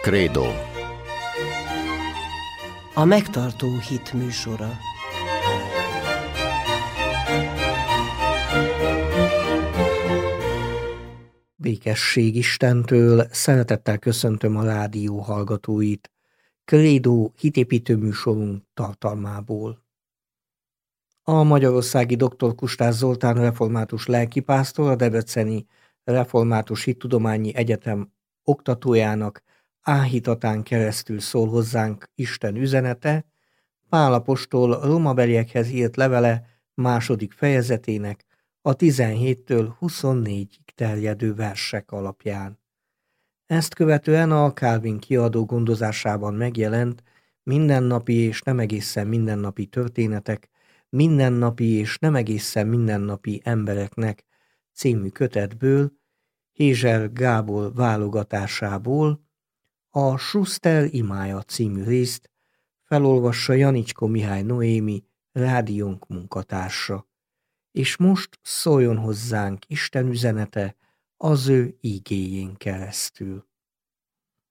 Credo. A megtartó hit műsora. Békesség Istentől, szeretettel köszöntöm a rádió hallgatóit. Credo hitépítő műsorunk tartalmából. A magyarországi dr. Kustás Zoltán református lelkipásztor, a Debreceni Református Hittudományi Egyetem oktatójának áhítatán keresztül szól hozzánk Isten üzenete, Pál apostol rómabeliekhez írt levele 2. fejezetének a 17-től 24-ig terjedő versek alapján. Ezt követően a Calvin kiadó gondozásában megjelent Mindennapi és nem egészen mindennapi történetek, mindennapi és nem egészen mindennapi embereknek című kötetből, Hézser Gábor válogatásából a Schuster imája című részt felolvassa Janicskó Mihály Noémi, rádiónk munkatársa. És most szóljon hozzánk Isten üzenete az ő ígéjén keresztül.